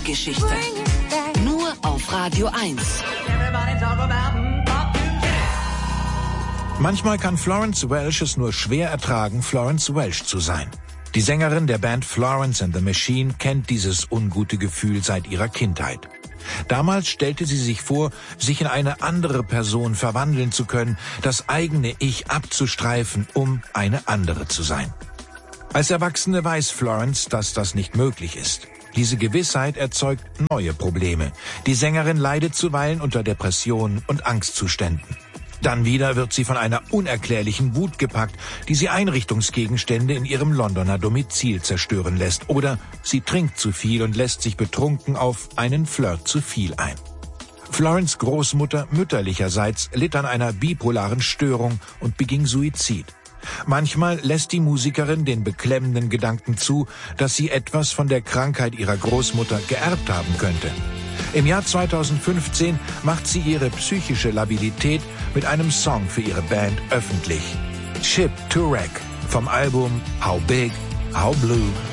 Liebesgeschichte. Nur auf Radio 1. Manchmal kann Florence Welch es nur schwer ertragen, Florence Welch zu sein. Die Sängerin der Band Florence and the Machine kennt dieses ungute Gefühl seit ihrer Kindheit. Damals stellte sie sich vor, sich in eine andere Person verwandeln zu können, das eigene Ich abzustreifen, um eine andere zu sein. Als Erwachsene weiß Florence, dass das nicht möglich ist. Diese Gewissheit erzeugt neue Probleme. Die Sängerin leidet zuweilen unter Depressionen und Angstzuständen. Dann wieder wird sie von einer unerklärlichen Wut gepackt, die sie Einrichtungsgegenstände in ihrem Londoner Domizil zerstören lässt. Oder sie trinkt zu viel und lässt sich betrunken auf einen Flirt zu viel ein. Florence' Großmutter mütterlicherseits litt an einer bipolaren Störung und beging Suizid. Manchmal lässt die Musikerin den beklemmenden Gedanken zu, dass sie etwas von der Krankheit ihrer Großmutter geerbt haben könnte. Im Jahr 2015 macht sie ihre psychische Labilität mit einem Song für ihre Band öffentlich. Ship to Wreck vom Album How Big, How Blue